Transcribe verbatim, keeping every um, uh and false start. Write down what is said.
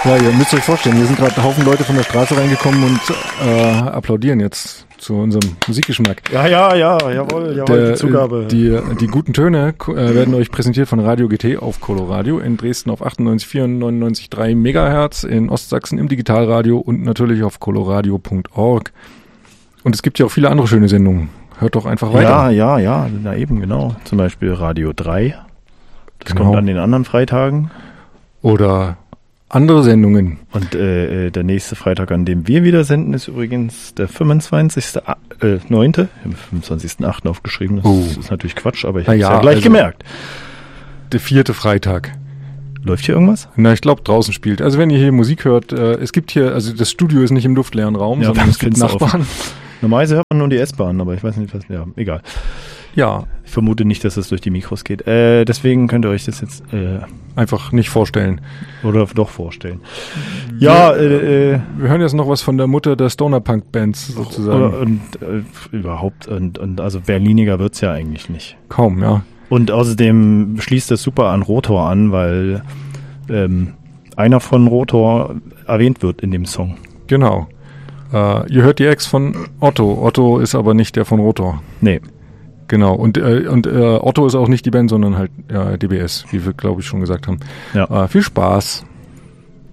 Ja, ihr müsst euch vorstellen, hier sind gerade ein Haufen Leute von der Straße reingekommen und äh, applaudieren jetzt zu unserem Musikgeschmack. Ja, ja, ja, jawohl, jawohl, Der, die Zugabe. Die, die guten Töne äh, werden euch präsentiert von Radio G T auf Coloradio, in Dresden auf achtundneunzig Komma vier und neunundneunzig Komma drei Megahertz, in Ostsachsen im Digitalradio und natürlich auf coloradio punkt org. Und es gibt ja auch viele andere schöne Sendungen. Hört doch einfach weiter. Ja, ja, ja, na eben, genau. Zum Beispiel Radio drei. Das Genau. kommt an den anderen Freitagen. Oder andere Sendungen. Und äh, der nächste Freitag, an dem wir wieder senden, ist übrigens der fünfundzwanzigste neunte Ich habe fünfundzwanzigsten achten aufgeschrieben. Das Oh. ist natürlich Quatsch, aber ich Na habe es ja, ja gleich also- gemerkt. Der vierte Freitag. Läuft hier irgendwas? Na, ich glaube, draußen spielt. Also wenn ihr hier Musik hört, äh, es gibt hier, also das Studio ist nicht im luftleeren Raum, Ja, sondern es gibt Fenster Nachbarn. Normalerweise hört man nur die S-Bahn, aber ich weiß nicht, was. Ja, egal. Ja, Ich vermute nicht, dass das durch die Mikros geht. Äh, deswegen könnt ihr euch das jetzt äh, einfach nicht vorstellen. oder doch vorstellen. Ja, äh, äh, Wir hören jetzt noch was von der Mutter der Stoner-Punk-Bands sozusagen. oder, und äh, überhaupt und, und also berliniger wird's ja eigentlich nicht. Kaum, ja. Und außerdem schließt das super an Rotor an, weil ähm, einer von Rotor erwähnt wird in dem Song. Genau. Äh, ihr hört die Ex von Otto. Otto ist aber nicht der von Rotor. Nee. Genau. Und, äh, und äh, Otto ist auch nicht die Band, sondern halt ja, D B S, wie wir, glaube ich, schon gesagt haben. Ja. Äh, viel Spaß.